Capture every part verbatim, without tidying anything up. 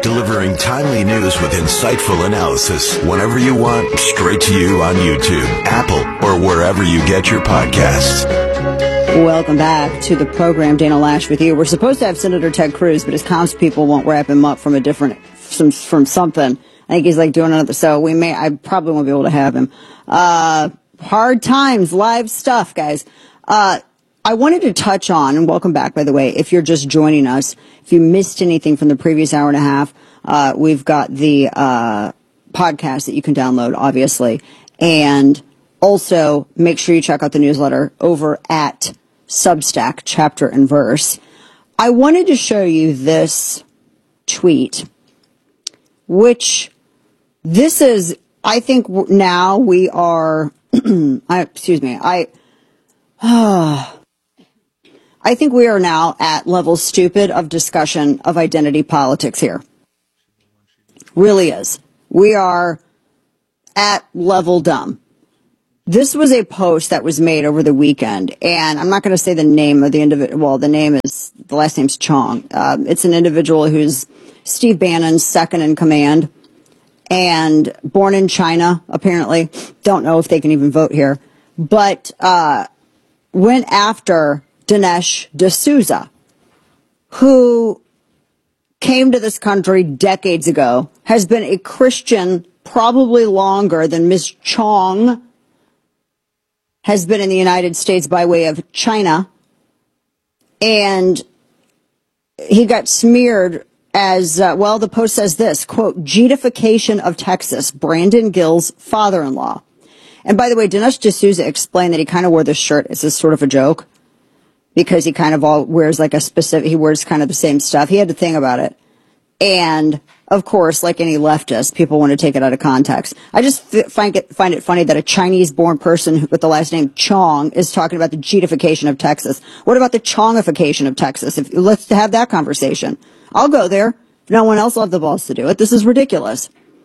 Delivering timely news with insightful analysis whenever you want, straight to you on YouTube, Apple, or wherever you get your podcasts. Welcome back to the program. Dana Loesch with you. We're supposed to have Senator Ted Cruz, but his comms people won't wrap him up from a different, from, from something. I think he's like doing another, so we may, I probably won't be able to have him. Uh, hard times, live stuff, guys. Uh, I wanted to touch on, and welcome back, by the way, if you're just joining us, if you missed anything from the previous hour and a half, uh, we've got the, uh, podcast that you can download, obviously. And also make sure you check out the newsletter over at Substack, Chapter and Verse. I wanted to show you this tweet, which this is, I think now we are, I, excuse me, I, uh, I think we are now at level stupid of discussion of identity politics here. Really is. We are at level dumb. This was a post that was made over the weekend, and I'm not going to say the name of the individual. Well, the name is, the last name's Chong. Uh, it's an individual who's Steve Bannon's second in command and born in China, apparently. Don't know if they can even vote here. But uh, went after Dinesh D'Souza, who came to this country decades ago, has been a Christian probably longer than Miz Chong has been in the United States by way of China. And he got smeared as, uh, well, the post says this, quote, Jetification of Texas, Brandon Gill's father-in-law. And by the way, Dinesh D'Souza explained that he kind of wore this shirt as a sort of a joke, because he kind of all wears like a specific, he wears kind of the same stuff. He had to think about it. And of course, like any leftist, people want to take it out of context. I just find it, find it funny that a Chinese born person with the last name Chong is talking about the Jetification of Texas. What about the Chongification of Texas? If, let's have that conversation. I'll go there. If no one else will have the balls to do it. This is ridiculous.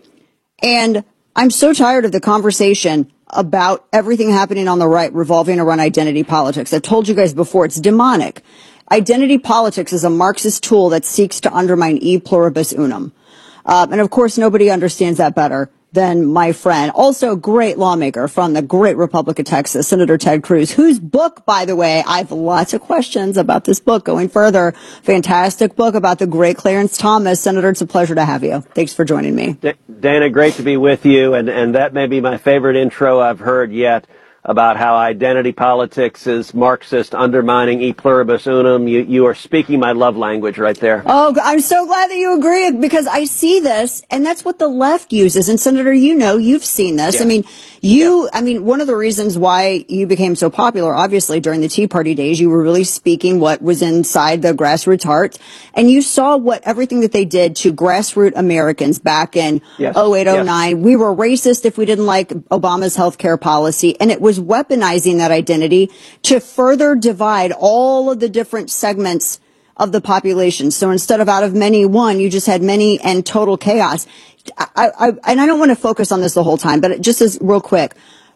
And I'm so tired of the conversation about everything happening on the right revolving around identity politics. I've told you guys before, it's demonic. Identity politics is a Marxist tool that seeks to undermine e pluribus unum. Uh, and of course, nobody understands that better than my friend, also great lawmaker from the great Republic of Texas, Senator Ted Cruz, whose book, by the way, I have lots of questions about this book going further. Fantastic book about the great Clarence Thomas. Senator, it's a pleasure to have you. Thanks for joining me. D- Dana, great to be with you. And, and that may be my favorite intro I've heard yet, about how identity politics is Marxist, undermining e pluribus unum. You, you are speaking my love language right there. Oh, I'm so glad that you agree, because I see this, and that's what the left uses. And Senator, you know, you've seen this. Yeah. I mean, you, yeah. I mean, one of the reasons why you became so popular, obviously, during the Tea Party days, you were really speaking what was inside the grassroots heart. And you saw what everything that they did to grassroots Americans back in yes. oh eight, oh nine. Yes. We were racist if we didn't like Obama's health care policy. And it was weaponizing that identity to further divide all of the different segments of the population. So instead of out of many one, you just had many and total chaos. I, I, and I don't want to focus on this the whole time, but just as real quick,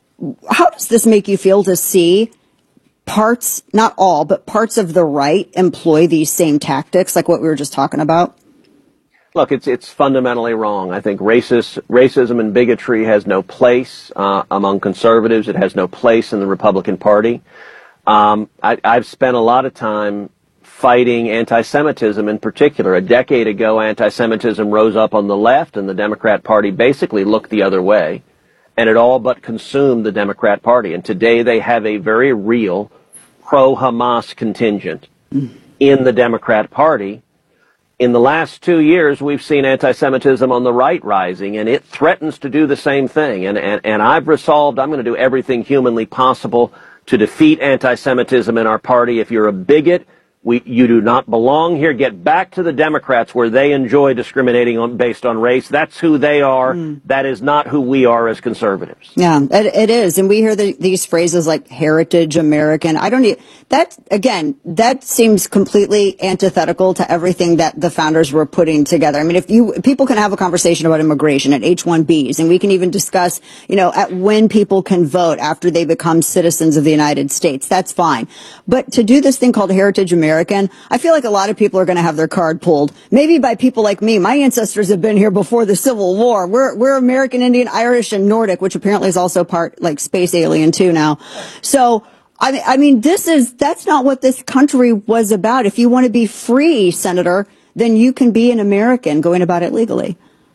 how does this make you feel to see parts, not all, but parts of the right employ these same tactics, like what we were just talking about? Look, it's it's fundamentally wrong. I think racist, racism and bigotry has no place uh, among conservatives. It has no place in the Republican Party. Um, I, I've spent a lot of time fighting anti-Semitism in particular. A decade ago, anti-Semitism rose up on the left, and the Democrat Party basically looked the other way, and it all but consumed the Democrat Party. And today they have a very real pro-Hamas contingent in the Democrat Party. In the last two years, we've seen anti-Semitism on the right rising, and it threatens to do the same thing. And, and, and I've resolved I'm going to do everything humanly possible to defeat anti-Semitism in our party. If you're a bigot, we, you do not belong here. Get back to the Democrats, where they enjoy discriminating on, based on race. That's who they are. Mm. That is not who we are as conservatives. Yeah, it, it is. And we hear the, these phrases like heritage American. I don't need that. Again, that seems completely antithetical to everything that the founders were putting together. I mean, if you people can have a conversation about immigration and H one Bs, and we can even discuss, you know, at when people can vote after they become citizens of the United States. That's fine. But to do this thing called heritage American, American, I feel like a lot of people are going to have their card pulled. Maybe by people like me. My ancestors have been here before the Civil War. We're, we're American, Indian, Irish, and Nordic, which apparently is also part, like, space alien too now. So, I mean, I mean, this is, that's not what this country was about. If you want to be free, Senator, then you can be an American going about it legally.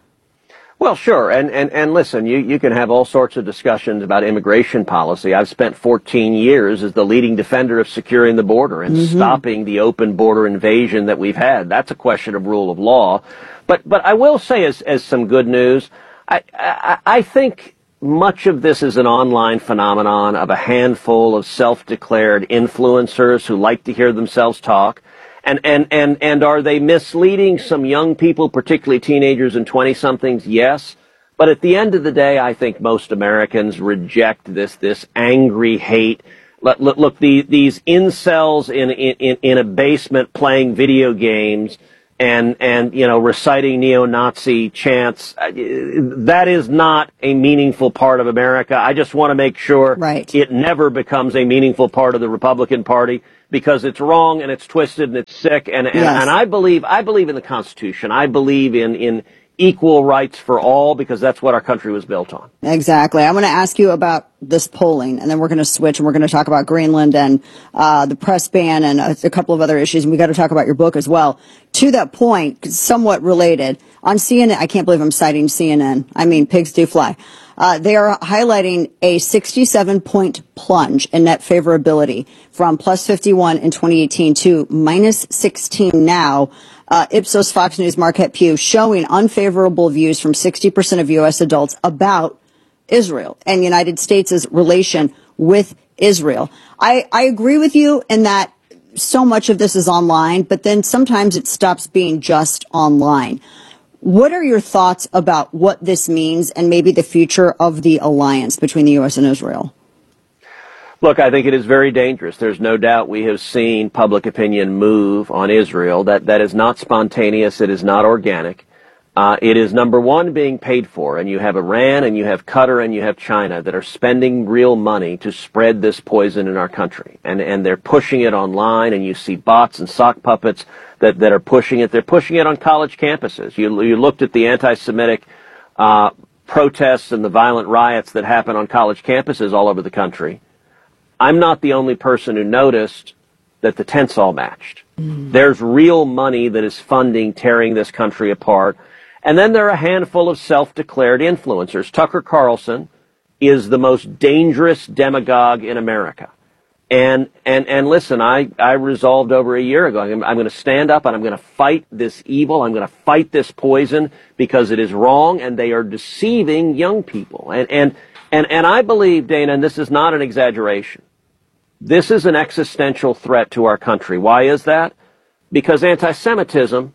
Well, sure. And, and, and listen, you, you can have all sorts of discussions about immigration policy. I've spent fourteen years as the leading defender of securing the border and mm-hmm. stopping the open border invasion that we've had. That's a question of rule of law. But, but I will say as, as some good news, I, I, I think much of this is an online phenomenon of a handful of self-declared influencers who like to hear themselves talk. And, and, and, and are they misleading some young people, particularly teenagers and twenty-somethings? Yes. But at the end of the day, I think most Americans reject this, this angry hate. Look, look, look the, these incels in, in, in a basement playing video games and, and, you know, reciting neo-Nazi chants. That is not a meaningful part of America. I just want to make sure right. it never becomes a meaningful part of the Republican Party. Because it's wrong and it's twisted and it's sick, and, and, yes. and I believe I believe in the Constitution. I believe in, in equal rights for all because that's what our country was built on. Exactly. I want to ask you about this polling, and then we're going to switch and we're going to talk about Greenland and uh, the press ban and a, a couple of other issues. And we got to talk about your book as well. To that point, somewhat related, on C N N, I can't believe I'm citing C N N. I mean, pigs do fly. Uh, they are highlighting a sixty-seven point plunge in net favorability from plus fifty-one in twenty eighteen to minus sixteen now. Uh, Ipsos Fox News Marquette Pew showing unfavorable views from sixty percent of U S adults about Israel and United States' relation with Israel. I, I agree with you in that so much of this is online, but then sometimes it stops being just online. What are your thoughts about what this means and maybe the future of the alliance between the U S and Israel? Look, I think it is very dangerous. There's no doubt we have seen public opinion move on Israel. That that is not spontaneous. It is not organic. Uh, it is, number one, being paid for. And you have Iran and you have Qatar and you have China that are spending real money to spread this poison in our country. And, and they're pushing it online, and you see bots and sock puppets that, that are pushing it. They're pushing it on college campuses. You, you looked at the anti-Semitic uh, protests and the violent riots that happen on college campuses all over the country. I'm not the only person who noticed that the tents all matched. Mm. There's real money that is funding tearing this country apart. And then there are a handful of self-declared influencers. Tucker Carlson is the most dangerous demagogue in America. And, and, and listen, I, I resolved over a year ago, I'm, I'm going to stand up and I'm going to fight this evil. I'm going to fight this poison because it is wrong and they are deceiving young people. And, and, and, and I believe, Dana, and this is not an exaggeration, this is an existential threat to our country. Why is that? Because anti-Semitism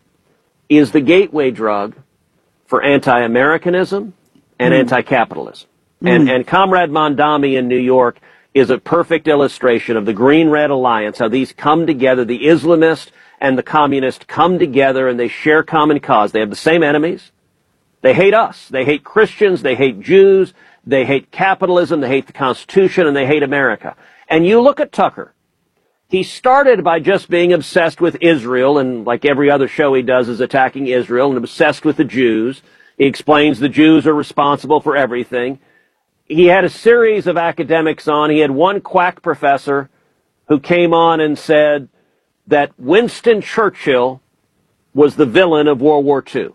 is the gateway drug for anti-Americanism and mm. anti-capitalism. Mm. And, and Comrade Mondami in New York is a perfect illustration of the Green-Red Alliance, how these come together, the Islamist and the communist come together and they share common cause. They have the same enemies. They hate us. They hate Christians. They hate Jews. They hate capitalism. They hate the Constitution, and they hate America. And you look at Tucker. He started by just being obsessed with Israel, and like every other show he does is attacking Israel, and obsessed with the Jews. He explains the Jews are responsible for everything. He had a series of academics on. He had one quack professor who came on and said that Winston Churchill was the villain of World War Two.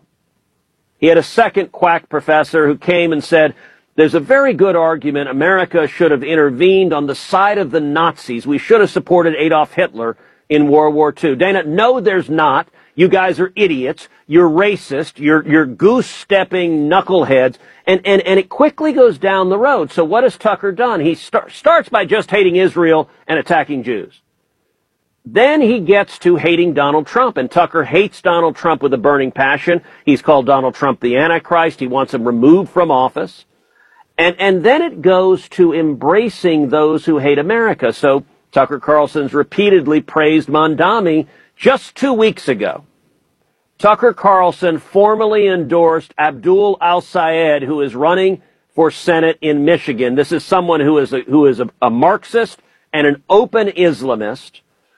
He had a second quack professor who came and said, there's a very good argument America should have intervened on the side of the Nazis. We should have supported Adolf Hitler in World War Two. Dana, no, there's not. You guys are idiots. You're racist. You're, you're goose-stepping knuckleheads. And, and, and it quickly goes down the road. So what has Tucker done? He start, starts by just hating Israel and attacking Jews. Then he gets to hating Donald Trump, and Tucker hates Donald Trump with a burning passion. He's called Donald Trump the Antichrist. He wants him removed from office. And, and then it goes to embracing those who hate America. So Tucker Carlson's repeatedly praised Mondami just two weeks ago. Tucker Carlson formally endorsed Abdul al-Sayed, who is running for Senate in Michigan. This is someone who is a, who is a, a Marxist and an open Islamist,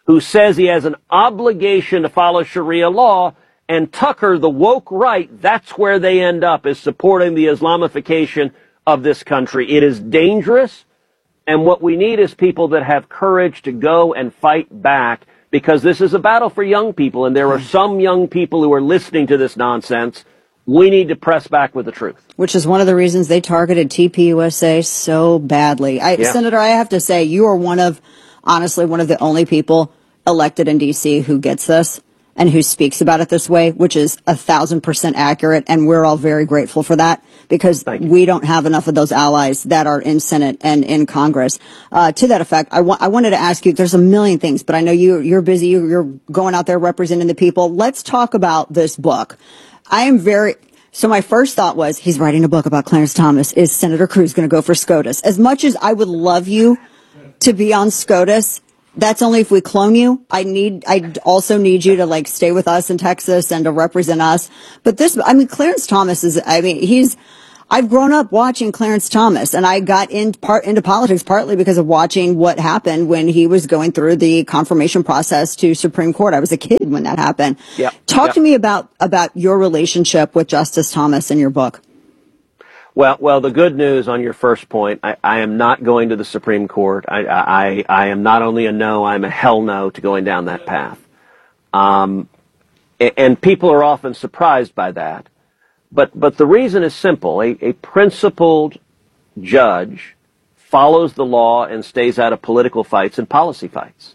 who says he has an obligation to follow Sharia law, and Tucker, the woke right, that's where they end up, is supporting the Islamification of this country. It is dangerous, and what we need is people that have courage to go and fight back, because this is a battle for young people, and there are some young people who are listening to this nonsense. We need to press back with the truth. Which is one of the reasons they targeted T P U S A so badly. I, yeah. Senator, I have to say, you are one of, honestly, one of the only people elected in D C who gets this and who speaks about it this way, which is a thousand percent accurate, and we're all very grateful for that, because we don't have enough of those allies that are in Senate and in Congress. Uh, to that effect, I, wa- I wanted to ask you, there's a million things, but I know you, you're busy, you're going out there representing the people. Let's talk about this book. I am very, so my first thought was, he's writing a book about Clarence Thomas. Is Senator Cruz going to go for SCOTUS? As much as I would love you to be on SCOTUS, that's only if we clone you. I need, I also need you to like stay with us in Texas and to represent us. But this, I mean, Clarence Thomas is, I mean, he's, I've grown up watching Clarence Thomas, and I got in part into politics partly because of watching what happened when he was going through the confirmation process to Supreme Court. I was a kid when that happened. Yep. Talk yep. to me about, about your relationship with Justice Thomas in your book. Well, well, the good news on your first point, I, I am not going to the Supreme Court. I, I, I am not only a no, I'm a hell no to going down that path. Um, and people are often surprised by that. But, but the reason is simple. A, a principled judge follows the law and stays out of political fights and policy fights.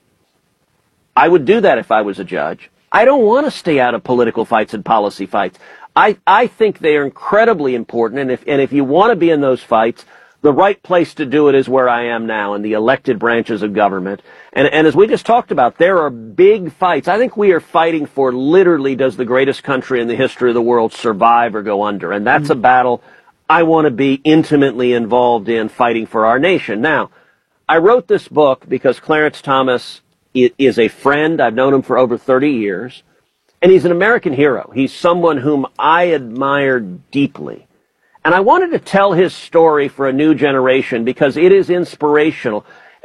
I would do that if I was a judge. I don't want to stay out of political fights and policy fights. I, I think they are incredibly important, and if, and if you want to be in those fights, the right place to do it is where I am now, in the elected branches of government. And, and as we just talked about, there are big fights. I think we are fighting for, literally, does the greatest country in the history of the world survive or go under? And that's a battle I want to be intimately involved in, fighting for our nation. Now, I wrote this book because Clarence Thomas is a friend. I've known him for over thirty years. And he's an American hero. He's someone whom I admire deeply. And I wanted to tell his story for a new generation because it is inspirational.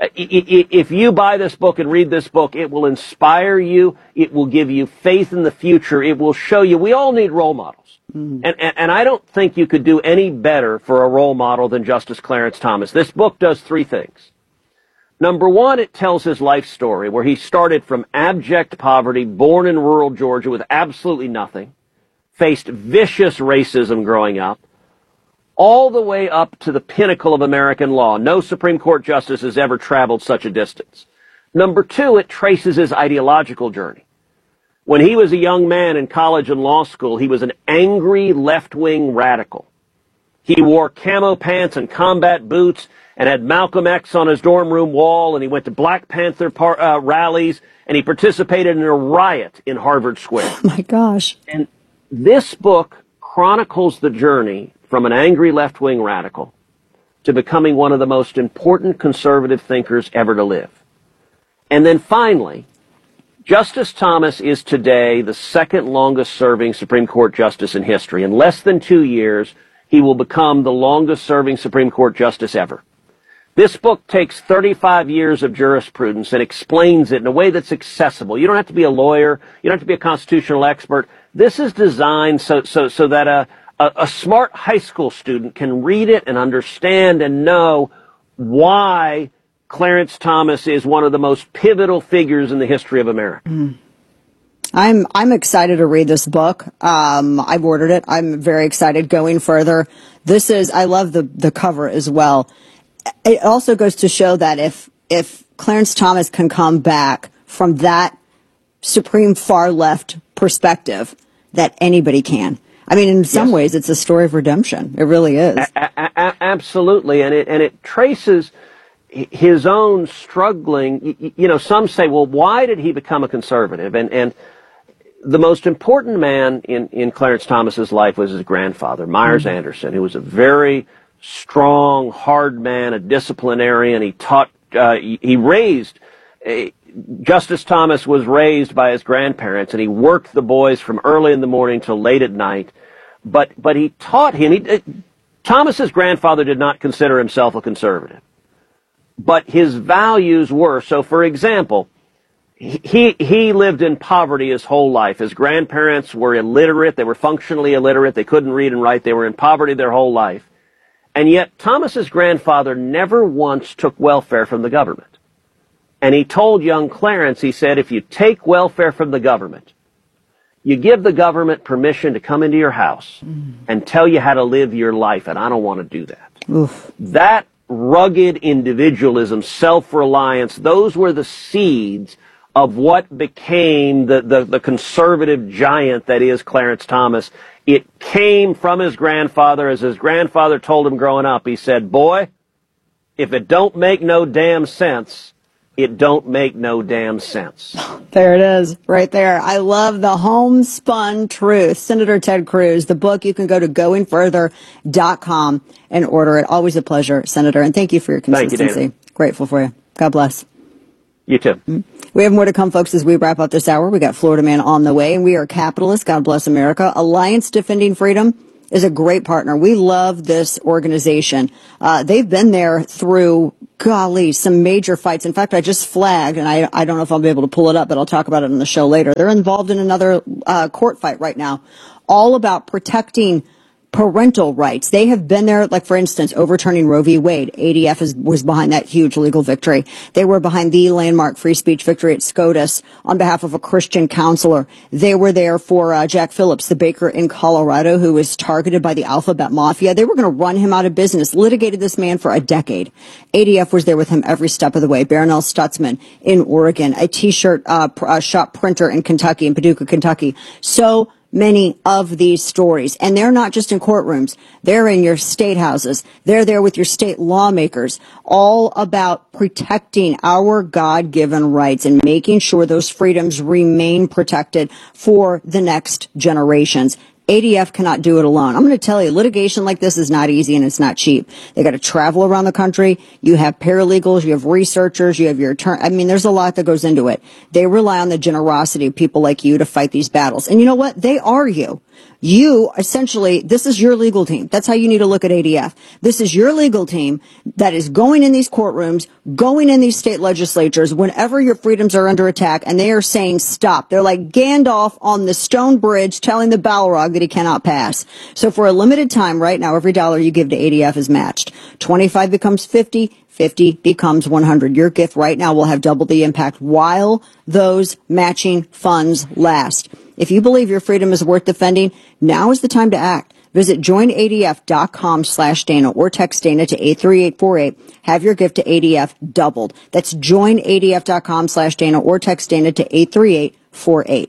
If you buy this book and read this book, it will inspire you. It will give you faith in the future. It will show you we all need role models. Mm-hmm. And, and, and I don't think you could do any better for a role model than Justice Clarence Thomas. This book does three things. Number one, it tells his life story, where he started from abject poverty, born in rural Georgia with absolutely nothing, faced vicious racism growing up, all the way up to the pinnacle of American law. No Supreme Court justice has ever traveled such a distance. Number two, it traces his ideological journey. When he was a young man in college and law school, he was an angry left-wing radical. He wore camo pants and combat boots and had Malcolm X on his dorm room wall, and he went to Black Panther par- uh, rallies, and he participated in a riot in Harvard Square. Oh my gosh. And this book chronicles the journey from an angry left-wing radical to becoming one of the most important conservative thinkers ever to live. And then finally, Justice Thomas is today the second longest-serving Supreme Court justice in history. In less than two years, he will become the longest-serving Supreme Court justice ever. This book takes thirty-five years of jurisprudence and explains it in a way that's accessible. You don't have to be a lawyer. You don't have to be a constitutional expert. This is designed so, so, so that a, a, a smart high school student can read it and understand and know why Clarence Thomas is one of the most pivotal figures in the history of America. Mm. I'm I'm excited to read this book. Um, I've ordered it. I'm very excited going further. This is, I love the, the cover as well. It also goes to show that if if Clarence Thomas can come back from that supreme far left perspective, that anybody can. I mean, in some yes. ways, it's a story of redemption. It really is. A- a- absolutely, and it and it traces his own struggling. You know, some say, well, why did he become a conservative? And and the most important man in in Clarence Thomas's life was his grandfather, Myers mm-hmm. Anderson, who was a very strong, hard man, a disciplinarian. He taught, uh, he raised, uh, Justice Thomas was raised by his grandparents, and he worked the boys from early in the morning till late at night. But, but he taught him, he, uh, Thomas's grandfather did not consider himself a conservative. But his values were, so for example, he he lived in poverty his whole life. His grandparents were illiterate. They were functionally illiterate. They couldn't read and write. They were in poverty their whole life. And yet Thomas's grandfather never once took welfare from the government. And he told young Clarence, he said, if you take welfare from the government, you give the government permission to come into your house mm. and tell you how to live your life, and I don't want to do that. Oof. That rugged individualism, self-reliance, those were the seeds of what became the, the, the conservative giant that is Clarence Thomas. It came from his grandfather. As his grandfather told him growing up, he said, boy, if it don't make no damn sense, it don't make no damn sense. There it is, right there. I love the homespun truth. Senator Ted Cruz, the book, you can go to going further dot com and order it. Always a pleasure, Senator, and thank you for your consistency. Thank you, Dana. Grateful for you. God bless. You too. Mm-hmm. We have more to come, folks, as we wrap up this hour. We got Florida Man on the way, and we are capitalists. God bless America. Alliance Defending Freedom is a great partner. We love this organization. Uh, they've been there through, golly, some major fights. In fact, I just flagged, and I, I don't know if I'll be able to pull it up, but I'll talk about it on the show later. They're involved in another uh, court fight right now, all about protecting parental rights. They have been there, like, for instance, overturning Roe v. Wade. A D F is, was behind that huge legal victory. They were behind the landmark free speech victory at SCOTUS on behalf of a Christian counselor. They were there for uh, Jack Phillips, the baker in Colorado who was targeted by the Alphabet Mafia. They were going to run him out of business, litigated this man for a decade. A D F was there with him every step of the way. Barronelle Stutzman in Oregon, a T-shirt uh, pr- uh, shop printer in Kentucky, in Paducah, Kentucky. So many of these stories. And they're not just in courtrooms. They're in your state houses. They're there with your state lawmakers, all about protecting our God-given rights and making sure those freedoms remain protected for the next generations. A D F cannot do it alone. I'm going to tell you, litigation like this is not easy and it's not cheap. They got to travel around the country. You have paralegals, you have researchers, you have your attorney. I mean, there's a lot that goes into it. They rely on the generosity of people like you to fight these battles. And you know what? They are you. You, essentially, this is your legal team. That's how you need to look at A D F. This is your legal team that is going in these courtrooms, going in these state legislatures whenever your freedoms are under attack, and they are saying stop. They're like Gandalf on the stone bridge telling the Balrog that he cannot pass. So for a limited time right now, every dollar you give to A D F is matched. twenty-five becomes fifty. fifty becomes one hundred. Your gift right now will have double the impact while those matching funds last. If you believe your freedom is worth defending, now is the time to act. Visit join A D F dot com slash Dana or text Dana to eight three eight four eight. Have your gift to A D F doubled. That's join A D F dot com slash Dana or text Dana to eight three eight four eight.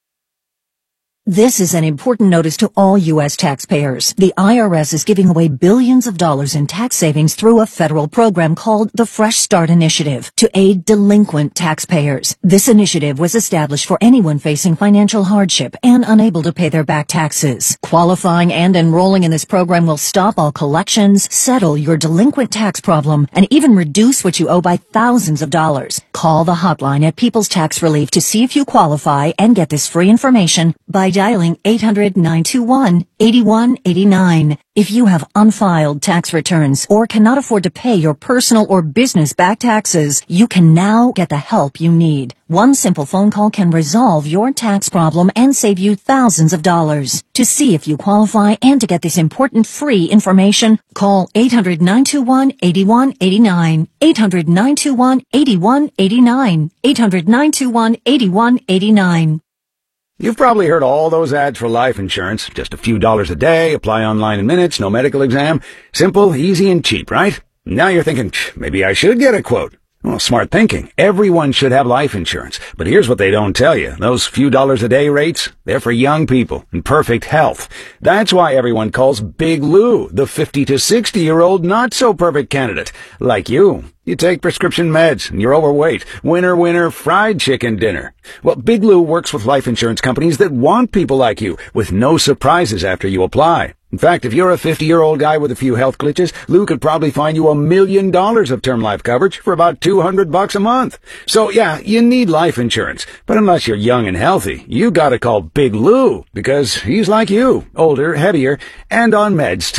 This is an important notice to all U S taxpayers. The I R S is giving away billions of dollars in tax savings through a federal program called the Fresh Start Initiative to aid delinquent taxpayers. This initiative was established for anyone facing financial hardship and unable to pay their back taxes. Qualifying and enrolling in this program will stop all collections, settle your delinquent tax problem, and even reduce what you owe by thousands of dollars. Call the hotline at People's Tax Relief to see if you qualify and get this free information by dialing eight hundred nine two one eight one eight nine. If you have unfiled tax returns or cannot afford to pay your personal or business back taxes, you can now get the help you need. One simple phone call can resolve your tax problem and save you thousands of dollars. To see if you qualify and to get this important free information, call eight hundred nine two one eight one eight nine, eight hundred nine two one eight one eight nine, eight hundred nine two one eight one eight nine. You've probably heard all those ads for life insurance. Just a few dollars a day, apply online in minutes, no medical exam. Simple, easy, and cheap, right? Now you're thinking, maybe I should get a quote. Well, smart thinking. Everyone should have life insurance. But here's what they don't tell you. Those few dollars a day rates, they're for young people in perfect health. That's why everyone calls Big Lou the fifty to sixty year old not so perfect candidate. Like you. You take prescription meds and you're overweight. Winner, winner, fried chicken dinner. Well, Big Lou works with life insurance companies that want people like you with no surprises after you apply. In fact, if you're a fifty-year-old guy with a few health glitches, Lou could probably find you a million dollars of term life coverage for about two hundred bucks a month. So yeah, you need life insurance. But unless you're young and healthy, you gotta call Big Lou because he's like you, older, heavier, and on meds too.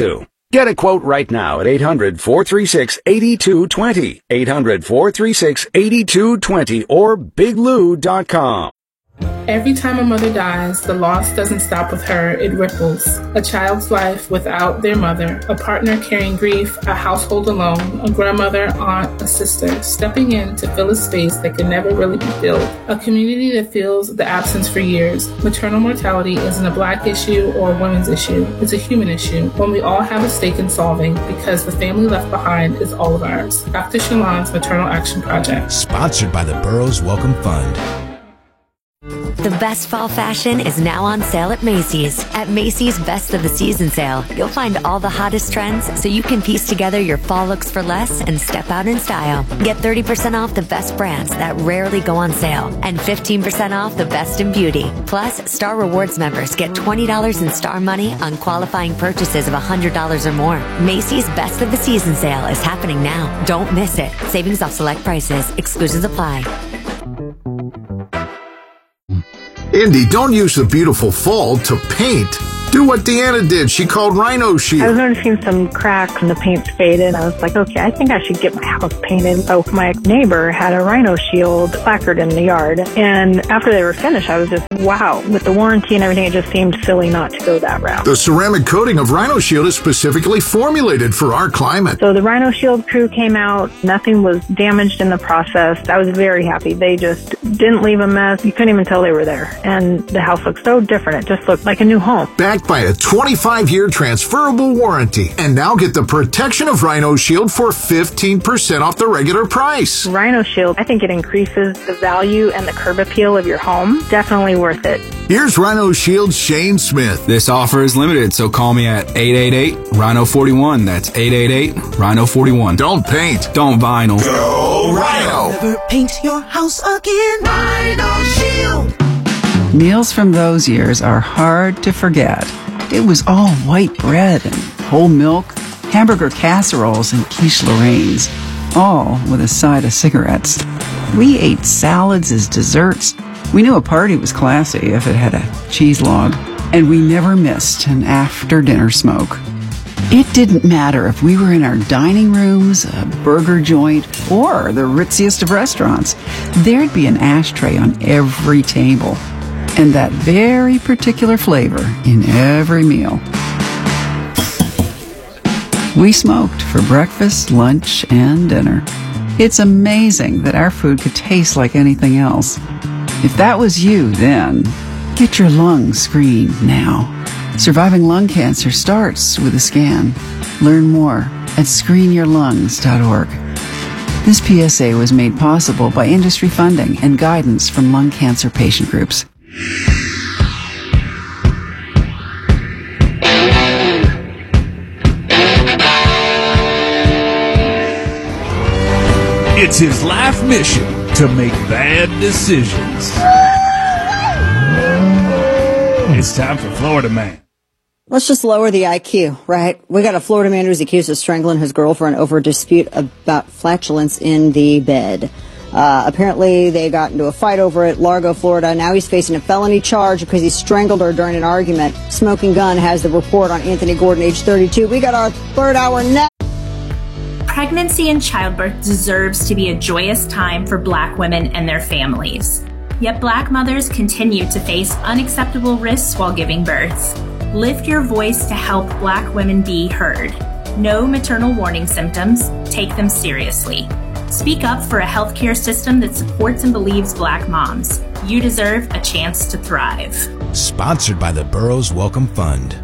Get a quote right now at eight hundred, four three six, eight two two zero, eight hundred, four three six, eight two two zero, or big lou dot com. Every time a mother dies, the loss doesn't stop with her, it ripples. A child's life without their mother, a partner carrying grief, a household alone, a grandmother, aunt, a sister, stepping in to fill a space that can never really be filled. A community that feels the absence for years. Maternal mortality isn't a black issue or a women's issue. It's a human issue, one we all have a stake in solving because the family left behind is all of ours. Doctor Shalon's Maternal Action Project. Sponsored by the Burroughs Welcome Fund. The best fall fashion is now on sale at Macy's. At Macy's Best of the Season sale, you'll find all the hottest trends so you can piece together your fall looks for less and step out in style. Get thirty percent off the best brands that rarely go on sale and fifteen percent off the best in beauty. Plus, Star Rewards members get twenty dollars in Star Money on qualifying purchases of one hundred dollars or more. Macy's Best of the Season sale is happening now. Don't miss it. Savings off select prices. Exclusions apply. Indy, don't use the beautiful fall to paint. Do what Deanna did. She called Rhino Shield. I was noticing some cracks and the paint's faded. I was like, okay, I think I should get my house painted. So my neighbor had a Rhino Shield placard in the yard. And after they were finished, I was just, wow. With the warranty and everything, it just seemed silly not to go that route. The ceramic coating of Rhino Shield is specifically formulated for our climate. So the Rhino Shield crew came out. Nothing was damaged in the process. I was very happy. They just didn't leave a mess. You couldn't even tell they were there. And the house looked so different. It just looked like a new home. Backed by a twenty-five year transferable warranty. And now get the protection of Rhino Shield for fifteen percent off the regular price. Rhino Shield, I think it increases the value and the curb appeal of your home. Definitely worth it. Here's Rhino Shield's Shane Smith. This offer is limited, so call me at eight eight eight, Rhino four one. That's eight eight eight, Rhino four one. Don't paint. Don't vinyl. Go Rhino. Never paint your house again. Rhino Shield. Meals from those years are hard to forget. It was all white bread and whole milk, hamburger casseroles and quiche Lorraines, all with a side of cigarettes. We ate salads as desserts. We knew a party was classy if it had a cheese log, and we never missed an after-dinner smoke. It didn't matter if we were in our dining rooms, a burger joint, or the ritziest of restaurants. There'd be an ashtray on every table. And that very particular flavor in every meal. We smoked for breakfast, lunch, and dinner. It's amazing that our food could taste like anything else. If that was you then, get your lungs screened now. Surviving lung cancer starts with a scan. Learn more at screen your lungs dot org. This P S A was made possible by industry funding and guidance from lung cancer patient groups. It's his life mission to make bad decisions. It's time for Florida Man. Let's just lower the I Q, right? We got a Florida man who's accused of strangling his girlfriend over a dispute about flatulence in the bed. Uh, apparently, they got into a fight over it, Largo, Florida. Now he's facing a felony charge because he strangled her during an argument. Smoking Gun has the report on Anthony Gordon, age thirty-two. We got our third hour next. Pregnancy and childbirth deserves to be a joyous time for Black women and their families. Yet Black mothers continue to face unacceptable risks while giving birth. Lift your voice to help Black women be heard. Know maternal warning symptoms. Take them seriously. Speak up for a healthcare system that supports and believes Black moms. You deserve a chance to thrive. Sponsored by the Burroughs Welcome Fund.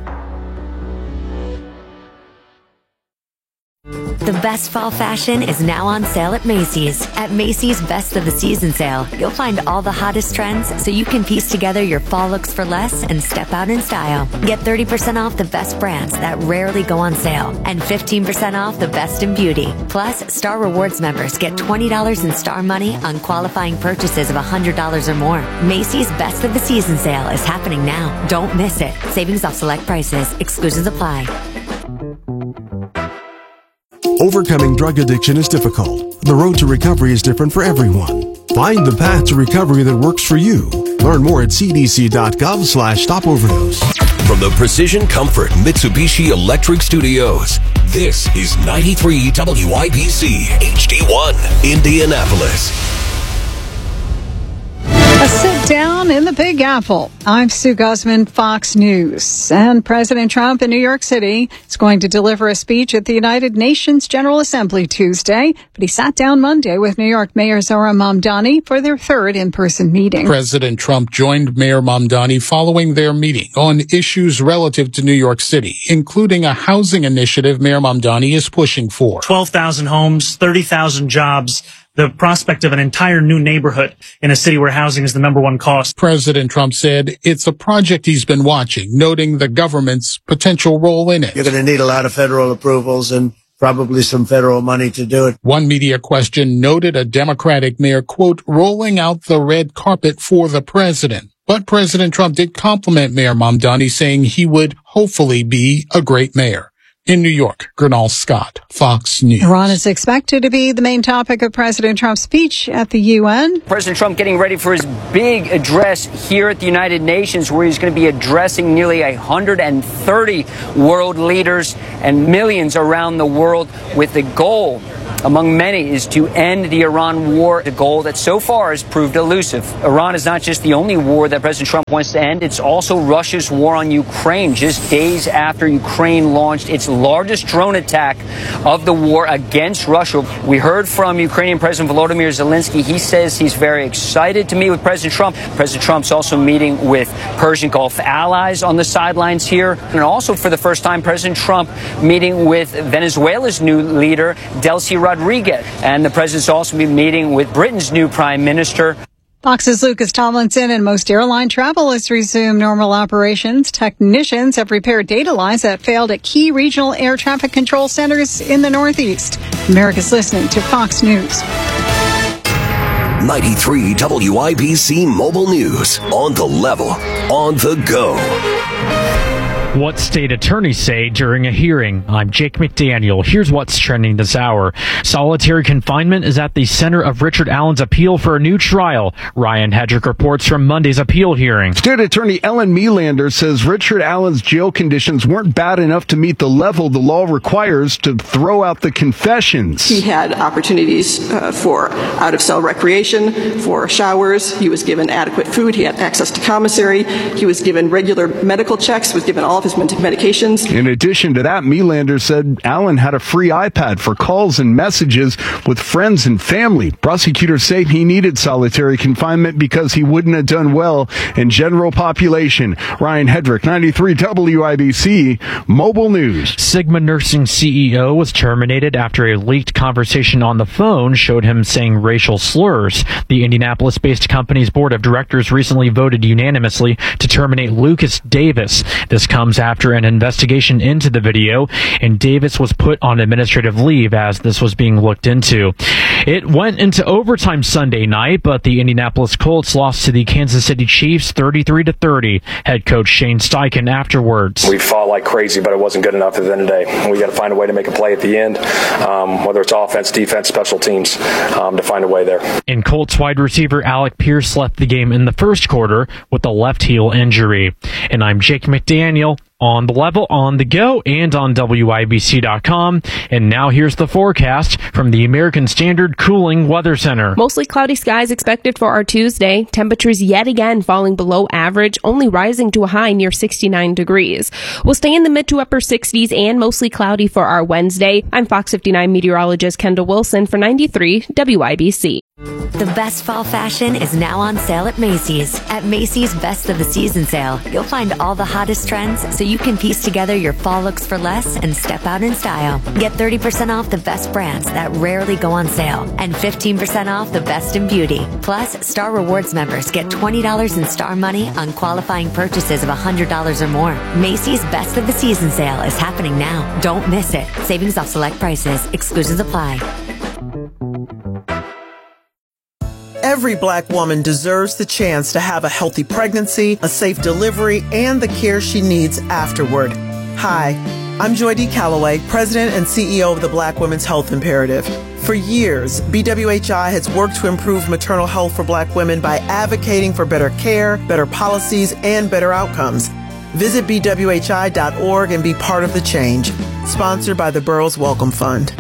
The best fall fashion is now on sale at Macy's. At Macy's Best of the Season sale, you'll find all the hottest trends so you can piece together your fall looks for less and step out in style. Get thirty percent off the best brands that rarely go on sale and fifteen percent off the best in beauty. Plus, Star Rewards members get twenty dollars in Star Money on qualifying purchases of one hundred dollars or more. Macy's Best of the Season sale is happening now. Don't miss it. Savings off select prices. Exclusions apply. Overcoming drug addiction is difficult. The road to recovery is different for everyone. Find the path to recovery that works for you. Learn more at c d c dot gov slash stop overdose. from the Precision Comfort Mitsubishi Electric Studios, this is ninety-three W I B C H D one, Indianapolis. A sit down in the Big Apple. I'm Sue Guzman, Fox News. And President Trump in New York City is going to deliver a speech at the United Nations General Assembly Tuesday, but he sat down Monday with New York Mayor Zohran Mamdani for their third in-person meeting. President Trump joined Mayor Mamdani following their meeting on issues relative to New York City, including a housing initiative Mayor Mamdani is pushing for. twelve thousand homes, thirty thousand jobs. The prospect of an entire new neighborhood in a city where housing is the number one cost. President Trump said it's a project he's been watching, noting the government's potential role in it. You're going to need a lot of federal approvals and probably some federal money to do it. One media question noted a Democratic mayor, quote, rolling out the red carpet for the president. But President Trump did compliment Mayor Mamdani, saying he would hopefully be a great mayor. In New York, Gernal Scott, Fox News. Iran is expected to be the main topic of President Trump's speech at the U N. President Trump getting ready for his big address here at the United Nations, where he's going to be addressing nearly one hundred thirty world leaders and millions around the world with the goal, among many, is to end the Iran war, a goal that so far has proved elusive. Iran is not just the only war that President Trump wants to end, it's also Russia's war on Ukraine, just days after Ukraine launched its largest drone attack of the war against Russia. We heard from Ukrainian President Volodymyr Zelensky. He says he's very excited to meet with President Trump. President Trump's also meeting with Persian Gulf allies on the sidelines here. And also, for the first time, President Trump meeting with Venezuela's new leader, Delcy Rodriguez. And the president's also be meeting with Britain's new prime minister. Fox's Lucas Tomlinson. And most airline travel has resumed normal operations. Technicians have repaired data lines that failed at key regional air traffic control centers in the Northeast. America's listening to Fox News. ninety-three W I B C Mobile News. On the level, on the go. What state attorneys say during a hearing. I'm Jake McDaniel. Here's what's trending this hour. Solitary confinement is at the center of Richard Allen's appeal for a new trial. Ryan Hedrick reports from Monday's appeal hearing. State Attorney Ellen Melander says Richard Allen's jail conditions weren't bad enough to meet the level the law requires to throw out the confessions. He had opportunities uh, for out-of-cell recreation, for showers. He was given adequate food. He had access to commissary. He was given regular medical checks, was given all his medications. In addition to that, Melander said Allen had a free iPad for calls and messages with friends and family. Prosecutors say he needed solitary confinement because he wouldn't have done well in general population. Ryan Hedrick, ninety-three W I B C Mobile News. Sigma Nursing C E O was terminated after a leaked conversation on the phone showed him saying racial slurs. The Indianapolis-based company's board of directors recently voted unanimously to terminate Lucas Davis. This comes after an investigation into the video, and Davis was put on administrative leave as this was being looked into. It went into overtime Sunday night, but the Indianapolis Colts lost to the Kansas City Chiefs thirty-three to thirty. Head coach Shane Steichen afterwards. We fought like crazy, but it wasn't good enough at the end of the day. We got to find a way to make a play at the end, um, whether it's offense, defense, special teams, um, to find a way there. And Colts wide receiver Alec Pierce left the game in the first quarter with a left heel injury. And I'm Jake McDaniel. On the level, on the go, and on W I B C dot com. And now here's the forecast from the American Standard Cooling Weather Center. Mostly cloudy skies expected for our Tuesday. Temperatures yet again falling below average, only rising to a high near sixty-nine degrees. We'll stay in the mid to upper sixties and mostly cloudy for our Wednesday. I'm Fox fifty-nine meteorologist Kendall Wilson for ninety-three W I B C. The best fall fashion is now on sale at Macy's. At Macy's Best of the Season sale, you'll find all the hottest trends so you can piece together your fall looks for less and step out in style. Get thirty percent off the best brands that rarely go on sale and fifteen percent off the best in beauty. Plus, Star Rewards members get twenty dollars in Star Money on qualifying purchases of one hundred dollars or more. Macy's Best of the Season sale is happening now. Don't miss it. Savings off select prices. Exclusions apply. Every Black woman deserves the chance to have a healthy pregnancy, a safe delivery, and the care she needs afterward. Hi, I'm Joy D. Calloway, President and C E O of the Black Women's Health Imperative. For years, B W H I has worked to improve maternal health for Black women by advocating for better care, better policies, and better outcomes. Visit B W H I dot org and be part of the change. Sponsored by the Burroughs Welcome Fund.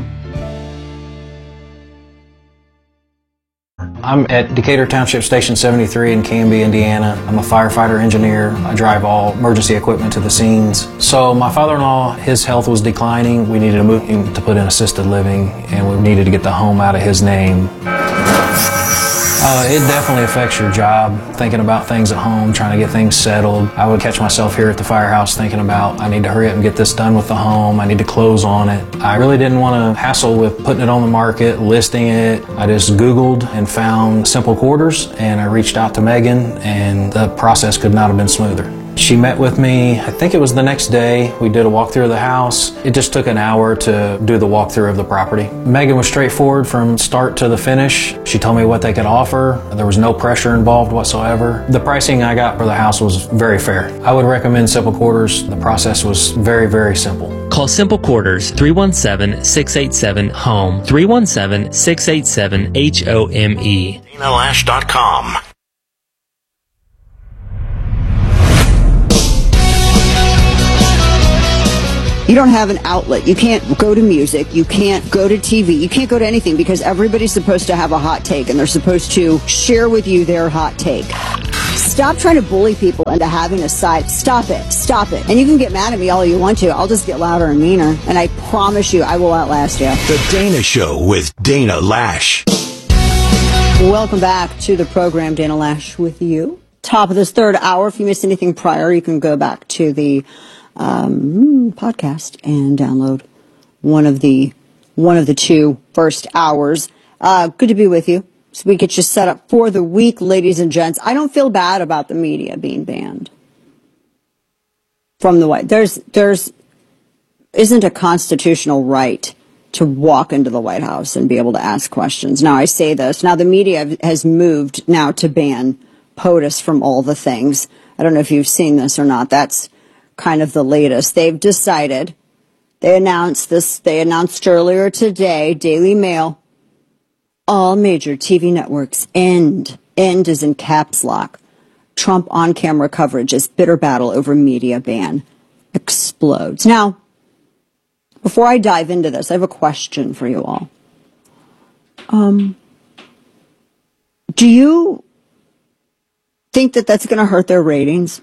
I'm at Decatur Township Station seventy-three in Canby, Indiana. I'm a firefighter engineer. I drive all emergency equipment to the scenes. So my father-in-law, his health was declining. We needed to move him to put in assisted living, and we needed to get the home out of his name. Uh, it definitely affects your job, thinking about things at home, trying to get things settled. I would catch myself here at the firehouse thinking about, I need to hurry up and get this done with the home. I need to close on it. I really didn't want to hassle with putting it on the market, listing it. I just Googled and found Simple Quarters, and I reached out to Megan, and the process could not have been smoother. She met with me, I think it was the next day. We did a walkthrough of the house. It just took an hour to do the walkthrough of the property. Megan was straightforward from start to the finish. She told me what they could offer. There was no pressure involved whatsoever. The pricing I got for the house was very fair. I would recommend Simple Quarters. The process was very, very simple. Call Simple Quarters three one seven, six eight seven, HOME, three one seven, six eight seven, H O M E. Dana Lash dot com. You don't have an outlet. You can't go to music. You can't go to T V. You can't go to anything because everybody's supposed to have a hot take and they're supposed to share with you their hot take. Stop trying to bully people into having a side. Stop it. Stop it. And you can get mad at me all you want to. I'll just get louder and meaner. And I promise you, I will outlast you. The Dana Show with Dana Lash. Welcome back to the program, Dana Lash with you. Top of this third hour. If you missed anything prior, you can go back to the um, podcast and download one of the one of the two first hours. Uh, good to be with you. So we get you set up for the week, ladies and gents. I don't feel bad about the media being banned from the White. There's there's isn't a constitutional right to walk into the White House and be able to ask questions. Now I say this. Now the media has moved now to ban POTUS from all the things. I don't know if you've seen this or not. That's kind of the latest. They've decided, they announced this, they announced earlier today, Daily Mail, all major T V networks end. End is in caps lock. Trump on-camera coverage as bitter battle over media ban explodes. Now, before I dive into this, I have a question for you all. Um, do you think that that's going to hurt their ratings?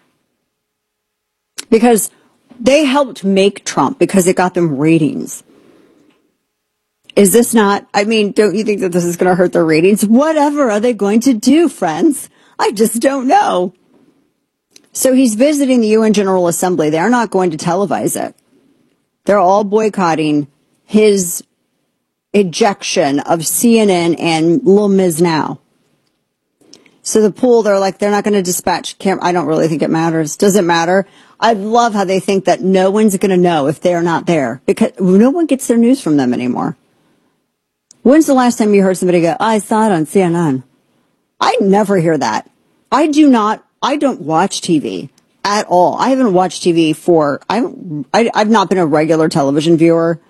Because they helped make Trump because it got them ratings. Is this not, I mean, don't you think that this is going to hurt their ratings? Whatever are they going to do, friends? I just don't know. So he's visiting the U N General Assembly. They're not going to televise it. They're all boycotting his ejection of C N N and Lil Miz Now. So the pool, they're like, they're not going to dispatch camera. I don't really think it matters. Does it matter? I love how they think that no one's going to know if they're not there because no one gets their news from them anymore. When's the last time you heard somebody go, I saw it on C N N? I never hear that. I do not, I don't watch T V at all. I haven't watched T V for, I, I, I've not been a regular television viewer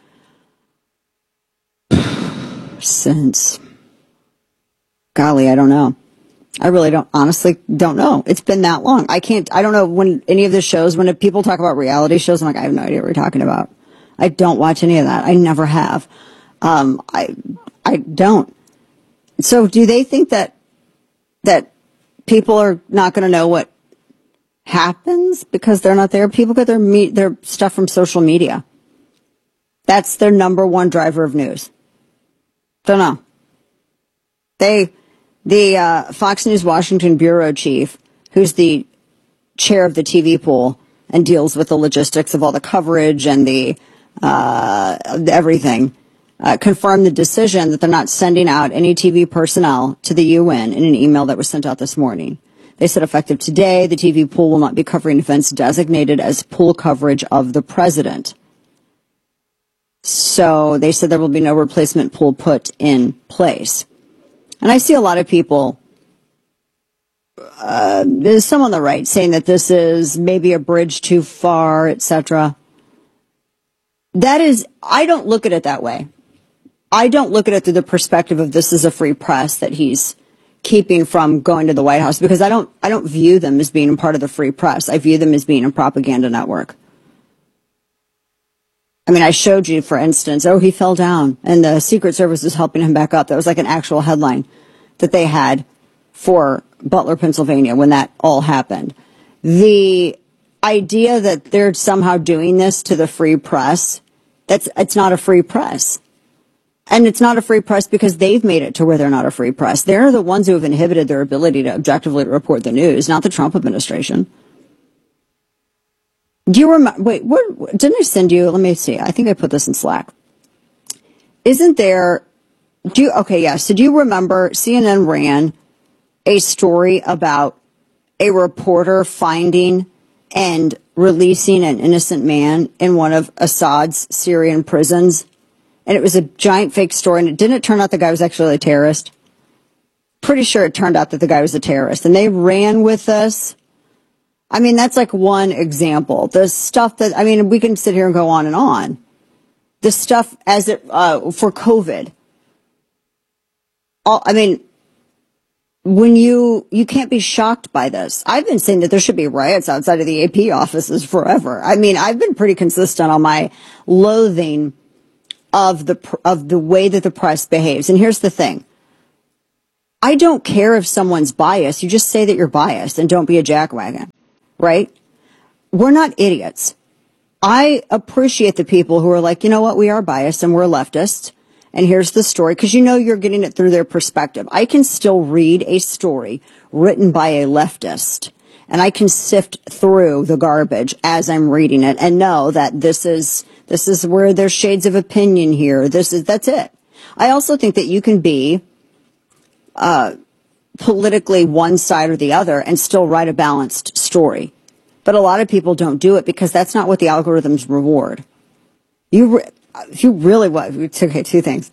since, golly, I don't know. I really don't, honestly don't know. It's been that long. I can't, I don't know when any of the shows, when people talk about reality shows, I'm like, I have no idea what you're talking about. I don't watch any of that. I never have. Um, I, I don't. So do they think that, that people are not going to know what happens because they're not there? People get their meet, their stuff from social media. That's their number one driver of news. Don't know. They, The uh, Fox News Washington bureau chief, who's the chair of the T V pool and deals with the logistics of all the coverage and the uh, everything, uh, confirmed the decision that they're not sending out any T V personnel to the U N in an email that was sent out this morning. They said effective today, the T V pool will not be covering events designated as pool coverage of the president. So they said there will be no replacement pool put in place. And I see a lot of people, uh, there's some on the right saying that this is maybe a bridge too far, et cetera. That is, I don't look at it that way. I don't look at it through the perspective of this is a free press, that he's keeping from going to the White House, because I don't, I don't view them as being part of the free press. I view them as being a propaganda network. I mean, I showed you, for instance, oh, he fell down and the Secret Service is helping him back up. That was like an actual headline that they had for Butler, Pennsylvania, when that all happened. The idea that they're somehow doing this to the free press, that's, it's not a free press. And it's not a free press because they've made it to where they're not a free press. They're the ones who have inhibited their ability to objectively report the news, not the Trump administration. Do you remember, wait, what, didn't I send you, let me see, I think I put this in Slack. Isn't there, do you, okay, yeah, so do you remember C N N ran a story about a reporter finding and releasing an innocent man in one of Assad's Syrian prisons? And it was a giant fake story, and it didn't turn out the guy was actually a terrorist. Pretty sure it turned out that the guy was a terrorist, and they ran with this. I mean, that's like one example. The stuff that, I mean, we can sit here and go on and on. The stuff as it, uh, for COVID. All, I mean, when you, you can't be shocked by this. I've been saying that there should be riots outside of the A P offices forever. I mean, I've been pretty consistent on my loathing of the, of the way that the press behaves. And here's the thing. I don't care if someone's biased. You just say that you're biased and don't be a jackwagon. Right? We're not idiots. I appreciate the people who are like, you know what, we are biased and we're leftists. And here's the story, because you know you're getting it through their perspective. I can still read a story written by a leftist, and I can sift through the garbage as I'm reading it and know that this is this is where there's shades of opinion here. This is that's it. I also think that you can be uh politically one side or the other and still write a balanced story. But a lot of people don't do it because that's not what the algorithms reward. You, re- you really, what, okay, two things.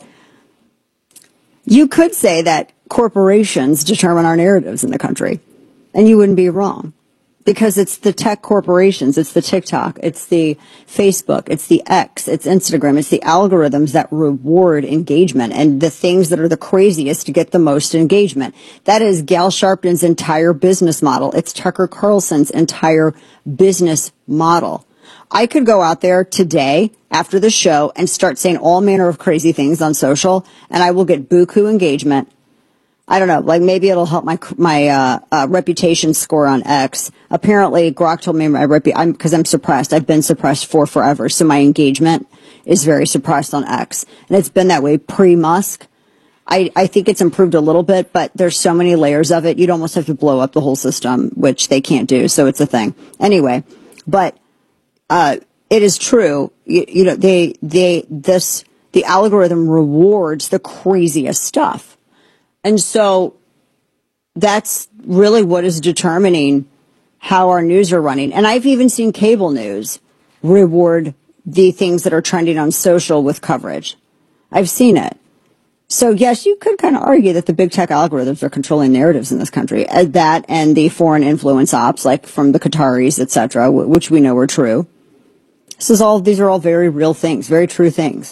You could say that corporations determine our narratives in the country, and you wouldn't be wrong. Because it's the tech corporations, it's the TikTok, it's the Facebook, it's the X, it's Instagram, it's the algorithms that reward engagement and the things that are the craziest to get the most engagement. That is Gal Sharpton's entire business model. It's Tucker Carlson's entire business model. I could go out there today after the show and start saying all manner of crazy things on social, and I will get buku engagement. I don't know, like maybe it'll help my my uh, uh, reputation score on X. Apparently, Grok told me my repu- I'm because I'm suppressed. I've been suppressed for forever, so my engagement is very suppressed on X, and it's been that way pre-Musk. I I think it's improved a little bit, but there's so many layers of it. You'd almost have to blow up the whole system, which they can't do. So it's a thing anyway. But uh, it is true. You, you know, they they this the algorithm rewards the craziest stuff. And so that's really what is determining how our news are running. And I've even seen cable news reward the things that are trending on social with coverage. I've seen it. So, yes, you could kind of argue that the big tech algorithms are controlling narratives in this country. That and the foreign influence ops, like from the Qataris, et cetera, which we know are true. This is all, these are all very real things, very true things.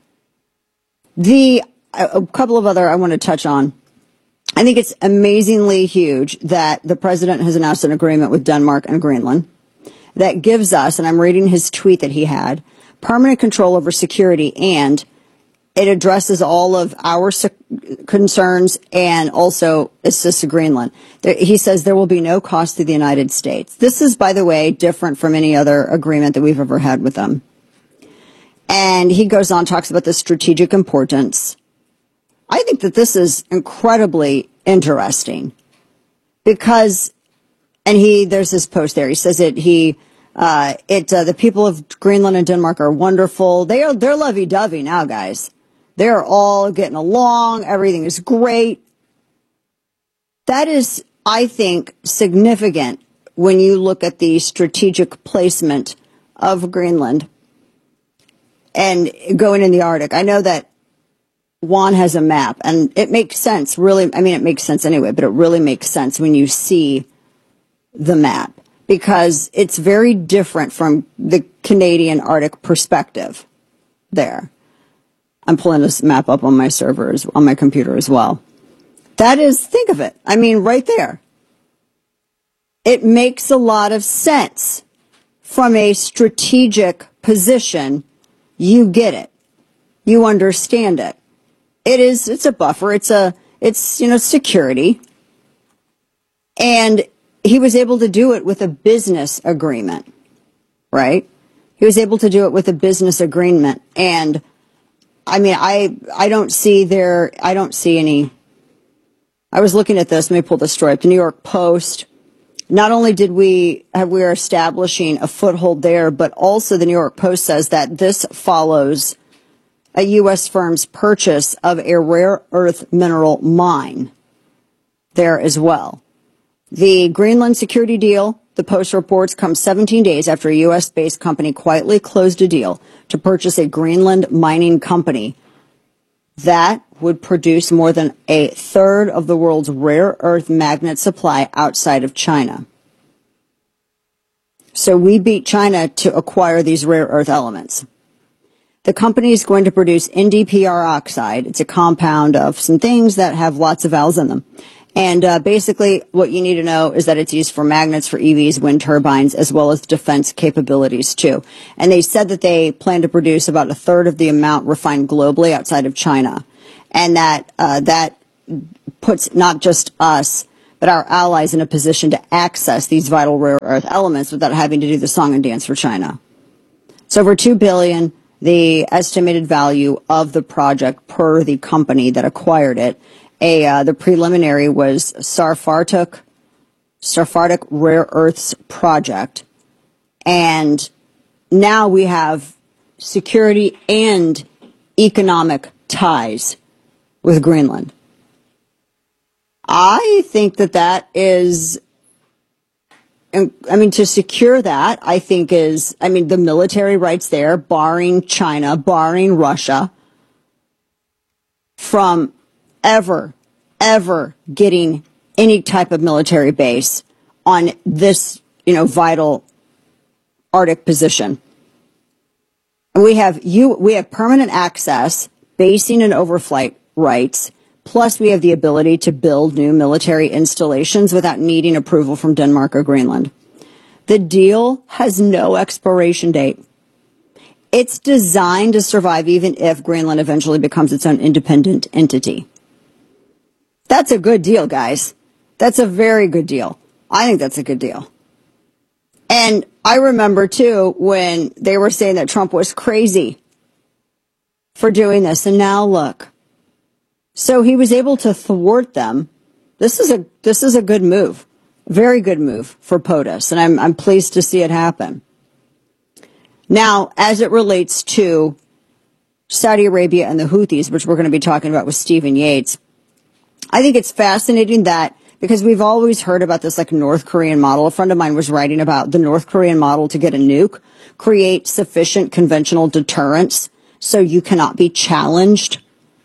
The A couple of other I want to touch on. I think it's amazingly huge that the president has announced an agreement with Denmark and Greenland that gives us, and I'm reading his tweet that he had, permanent control over security, and it addresses all of our concerns and also assists Greenland. There, he says there will be no cost to the United States. This is, by the way, different from any other agreement that we've ever had with them. And he goes on, talks about the strategic importance. I think that this is incredibly interesting because, and he, there's this post there. He says it, he, uh, it, uh, the people of Greenland and Denmark are wonderful. They are, they're lovey-dovey now, guys. They're all getting along. Everything is great. That is, I think, significant when you look at the strategic placement of Greenland and going in the Arctic. I know that Juan has a map, and it makes sense, really. I mean, it makes sense anyway, but it really makes sense when you see the map because it's very different from the Canadian Arctic perspective there. I'm pulling this map up on my servers, on my computer as well. That is, think of it. I mean, right there. It makes a lot of sense from a strategic position. You get it. You understand it. It is, it's a buffer. It's a, it's, you know, security. And he was able to do it with a business agreement, right? He was able to do it with a business agreement. And I mean, I, I don't see there, I don't see any, I was looking at this. Let me pull the story up. The New York Post. Not only did we have, we are establishing a foothold there, but also the New York Post says that this follows a U S firm's purchase of a rare earth mineral mine there as well. The Greenland security deal, the Post reports, comes seventeen days after a U S-based company quietly closed a deal to purchase a Greenland mining company that would produce more than a third of the world's rare earth magnet supply outside of China. So we beat China to acquire these rare earth elements. The company is going to produce N d P R oxide. It's a compound of some things that have lots of vowels in them. And uh, basically what you need to know is that it's used for magnets for E Vs, wind turbines, as well as defense capabilities too. And they said that they plan to produce about a third of the amount refined globally outside of China. And that uh, that puts not just us, but our allies in a position to access these vital rare earth elements without having to do the song and dance for China. It's over two billion dollars, the estimated value of the project per the company that acquired it. A, uh, the preliminary was Sarfartuk, Sarfartuk Rare Earths Project. And now we have security and economic ties with Greenland. I think that that is, I mean, to secure that, I think is, I mean, the military rights there, barring China, barring Russia, from ever, ever getting any type of military base on this, you know, vital Arctic position. And we have you, we have permanent access, basing and overflight rights, plus we have the ability to build new military installations without needing approval from Denmark or Greenland. The deal has no expiration date. It's designed to survive even if Greenland eventually becomes its own independent entity. That's a good deal, guys. That's a very good deal. I think that's a good deal. And I remember, too, when they were saying that Trump was crazy for doing this. And now look. So he was able to thwart them. This is a this is a good move. Very good move for POTUS. And I'm I'm pleased to see it happen. Now, as it relates to Saudi Arabia and the Houthis, which we're going to be talking about with Stephen Yates, I think it's fascinating that, because we've always heard about this like North Korean model. A friend of mine was writing about the North Korean model to get a nuke, create sufficient conventional deterrence so you cannot be challenged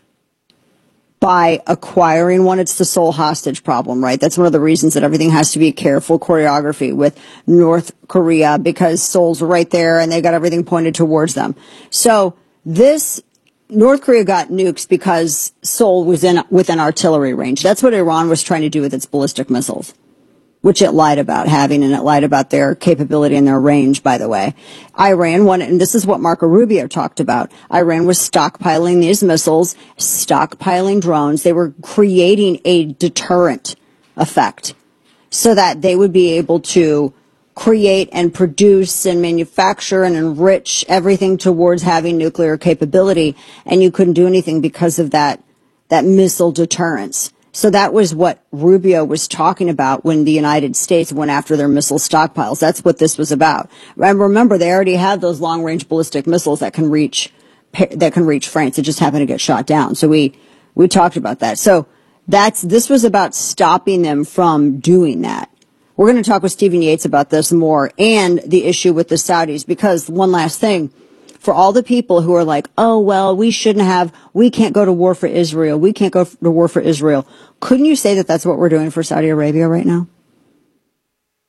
by acquiring one. It's the sole hostage problem, right? That's one of the reasons that everything has to be careful choreography with North Korea, because Seoul's right there and they got everything pointed towards them. So this North Korea got nukes because Seoul was in within artillery range. That's what Iran was trying to do with its ballistic missiles, which it lied about having, and it lied about their capability and their range, by the way. Iran wanted, and this is what Marco Rubio talked about, Iran was stockpiling these missiles, stockpiling drones. They were creating a deterrent effect so that they would be able to create and produce and manufacture and enrich everything towards having nuclear capability, and you couldn't do anything because of that, that missile deterrence. So that was what Rubio was talking about when the United States went after their missile stockpiles. That's what this was about. And remember, they already had those long-range ballistic missiles that can reach that can reach France. It just happened to get shot down. So we we talked about that. So that's this was about stopping them from doing that. We're going to talk with Stephen Yates about this more, and the issue with the Saudis, because one last thing. For all the people who are like, oh, well, we shouldn't have, we can't go to war for Israel. We can't go to war for Israel. Couldn't you say that that's what we're doing for Saudi Arabia right now?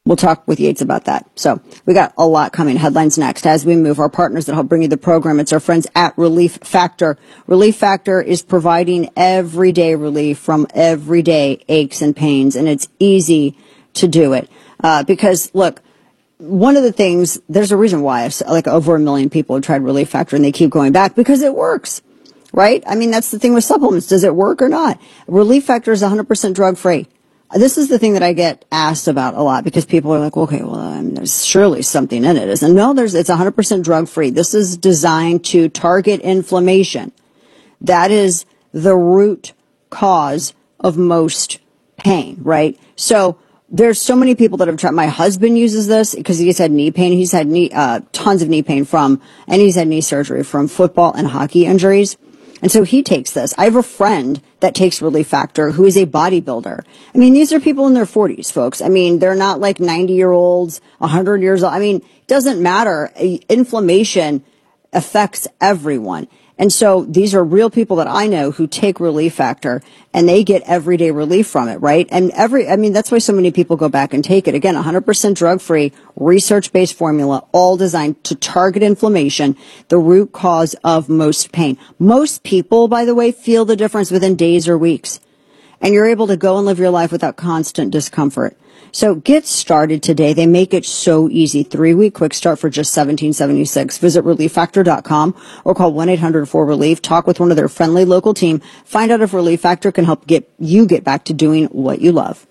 We'll talk with Yates about that. So we got a lot coming. Headlines next. As we move, our partners that help bring you the program, it's our friends at Relief Factor. Relief Factor is providing everyday relief from everyday aches and pains, and it's easy to do it. Uh, because, look, one of the things, there's a reason why like over a million people have tried Relief Factor and they keep going back because it works, right? I mean, that's the thing with supplements. Does it work or not? Relief Factor is one hundred percent drug-free. This is the thing that I get asked about a lot because people are like, okay, well, I mean, there's surely something in it. Isn't? No, there's, it's one hundred percent drug-free. This is designed to target inflammation. That is the root cause of most pain, right? So there's so many people that have tried. My husband uses this because he's had knee pain. He's had knee, uh, tons of knee pain from, and he's had knee surgery from football and hockey injuries. And so he takes this. I have a friend that takes Relief Factor who is a bodybuilder. I mean, these are people in their forties, folks. I mean, they're not like ninety year olds, one hundred years old. I mean, it doesn't matter. Inflammation affects everyone. And so these are real people that I know who take Relief Factor and they get everyday relief from it, right? And every, I mean, that's why so many people go back and take it. Again, one hundred percent drug-free, research-based formula, all designed to target inflammation, the root cause of most pain. Most people, by the way, feel the difference within days or weeks. And you're able to go and live your life without constant discomfort. So get started today. They make it so easy. Three-week quick start for just seventeen seventy-six. Visit relief factor dot com or call one eight hundred four relief. Talk with one of their friendly local team. Find out if Relief Factor can help get you get back to doing what you love.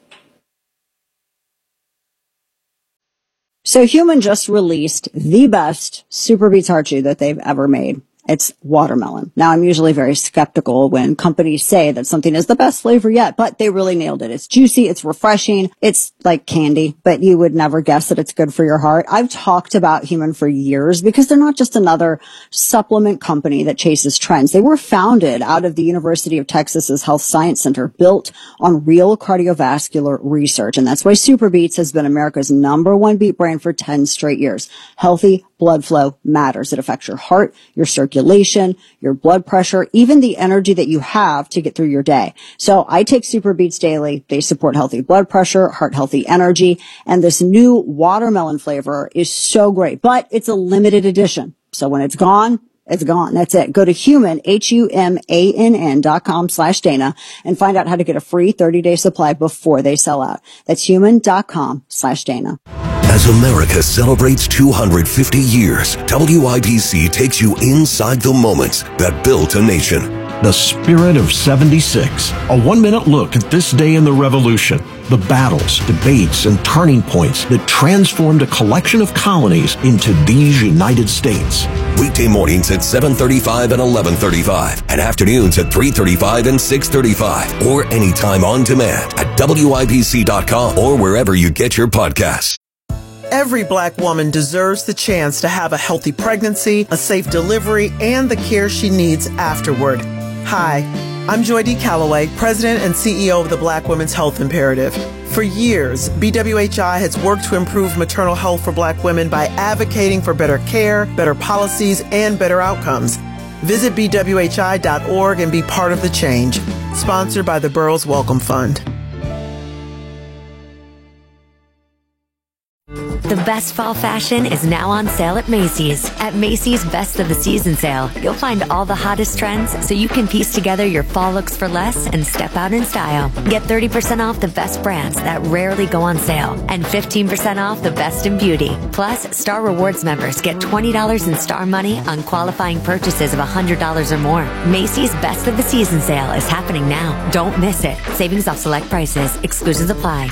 So Human just released the best Super Beets Heart Chew that they've ever made. It's watermelon. Now, I'm usually very skeptical when companies say that something is the best flavor yet, but they really nailed it. It's juicy. It's refreshing. It's like candy, but you would never guess that it's good for your heart. I've talked about Human for years because they're not just another supplement company that chases trends. They were founded out of the University of Texas's Health Science Center, built on real cardiovascular research. And that's why Super Beets has been America's number one beet brand for ten straight years. Healthy blood flow matters. It affects your heart, your circulation, your blood pressure, even the energy that you have to get through your day. So I take Super Beets daily. They support healthy blood pressure, heart healthy energy, and this new watermelon flavor is so great, but it's a limited edition. So when it's gone, it's gone. That's it. Go to human, H U M A N N dot com slash Dana and find out how to get a free thirty day supply before they sell out. That's human dot com slash Dana. As America celebrates two hundred fifty years, W I B C takes you inside the moments that built a nation. The Spirit of seventy-six. A one-minute look at this day in the Revolution. The battles, debates, and turning points that transformed a collection of colonies into these United States. Weekday mornings at seven thirty-five and eleven thirty-five, and afternoons at three thirty-five and six thirty-five, or anytime on demand at W I B C dot com or wherever you get your podcasts. Every black woman deserves the chance to have a healthy pregnancy, a safe delivery, and the care she needs afterward. Hi, I'm Joy D. Calloway, President and C E O of the Black Women's Health Imperative. For years, B W H I has worked to improve maternal health for black women by advocating for better care, better policies, and better outcomes. Visit B W H I dot org and be part of the change. Sponsored by the Burroughs Wellcome Fund. The best fall fashion is now on sale at Macy's. At Macy's Best of the Season sale, you'll find all the hottest trends so you can piece together your fall looks for less and step out in style. Get thirty percent off the best brands that rarely go on sale and fifteen percent off the best in beauty. Plus, Star Rewards members get twenty dollars in Star money on qualifying purchases of one hundred dollars or more. Macy's Best of the Season sale is happening now. Don't miss it. Savings off select prices. Exclusions apply.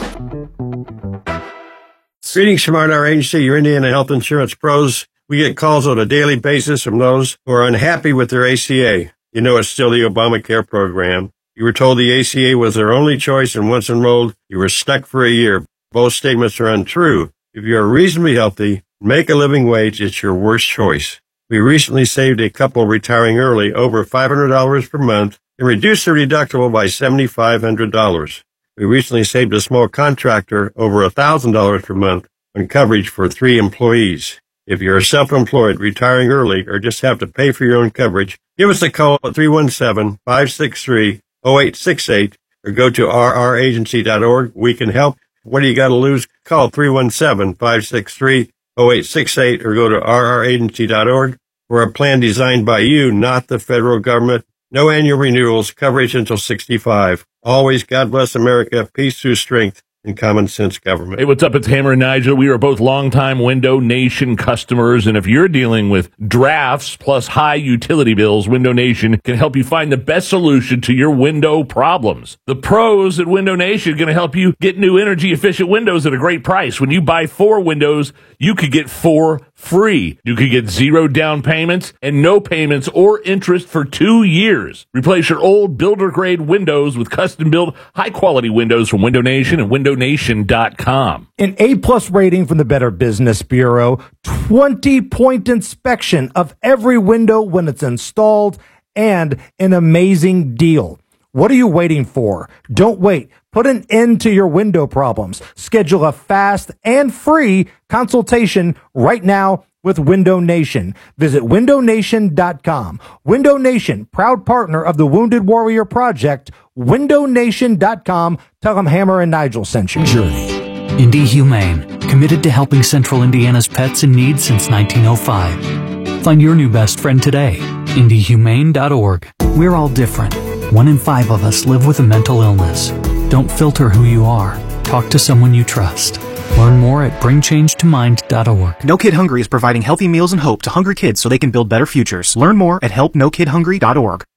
Greetings from our agency, your Indiana Health Insurance Pros. We get calls on a daily basis from those who are unhappy with their A C A. You know it's still the Obamacare program. You were told the A C A was their only choice, and once enrolled, you were stuck for a year. Both statements are untrue. If you are reasonably healthy, make a living wage, it's your worst choice. We recently saved a couple retiring early over five hundred dollars per month and reduced their deductible by seven thousand five hundred dollars. We recently saved a small contractor over one thousand dollars per month on coverage for three employees. If you're self-employed, retiring early, or just have to pay for your own coverage, give us a call at three one seven, five six three, zero eight six eight or go to r r agency dot org. We can help. What do you got to lose? Call three one seven, five six three, zero eight six eight or go to r r agency dot org for a plan designed by you, not the federal government. No annual renewals, coverage until sixty-five. Always, God bless America, peace through strength, and common sense government. Hey, what's up? It's Hammer and Nigel. We are both longtime Window Nation customers, and if you're dealing with drafts plus high utility bills, Window Nation can help you find the best solution to your window problems. The pros at Window Nation are going to help you get new energy-efficient windows at a great price. When you buy four windows, you could get four free. You could get zero down payments and no payments or interest for two years. Replace your old builder-grade windows with custom-built, high-quality windows from Window Nation and window nation dot com. An A-plus rating from the Better Business Bureau, twenty-point inspection of every window when it's installed, and an amazing deal. What are you waiting for? Don't wait. Put an end to your window problems. Schedule a fast and free consultation right now with Window Nation. Visit window nation dot com. Window Nation, proud partner of the Wounded Warrior Project. window nation dot com. Tell them Hammer and Nigel sent you. Journey. Indy Humane, committed to helping Central Indiana's pets in need since nineteen oh five. Find your new best friend today. indy humane dot org. We're all different. One in five of us live with a mental illness. Don't filter who you are. Talk to someone you trust. Learn more at bring change to mind dot org. No Kid Hungry is providing healthy meals and hope to hungry kids so they can build better futures. Learn more at help no kid hungry dot org.